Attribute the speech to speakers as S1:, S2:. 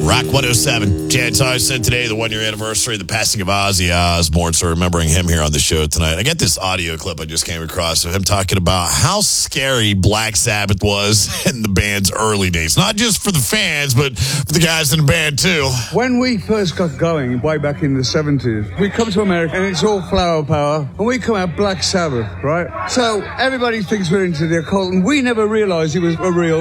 S1: Rock 107. Jan Tyler said today, the 1-year anniversary of the passing of Ozzy Osbourne, so remembering him here on the show tonight. I got this audio clip I just came across of him talking about how scary Black Sabbath was in the band's early days. Not just for the fans, but for the guys in the band, too.
S2: When we first got going, way back in the 70s, we come to America and it's all flower power, and we come out Black Sabbath, right? So everybody thinks we're into the occult, and we never realized it was a real